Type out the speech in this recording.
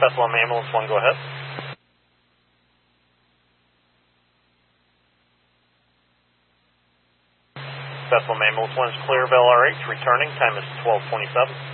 Bethlehem Ambulance 1, go ahead. Bethlehem Ambulance 1 is clear of LRH, returning, time is 12:27.